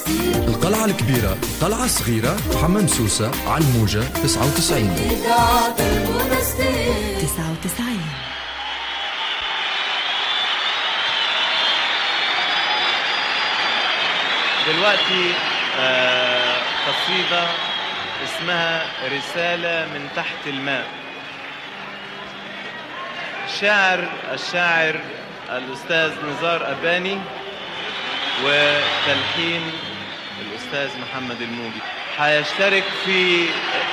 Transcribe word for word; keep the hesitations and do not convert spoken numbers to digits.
القلعة الكبيرة، القلعة الصغيرة، حمام سوسة، على الموجة تسعة وتسعين تسعة وتسعين. دلوقتي آه قصيدة اسمها رسالة من تحت الماء. شاعر الشاعر الأستاذ نزار أباني، وتلحين الأستاذ محمد الموجي. هيشترك في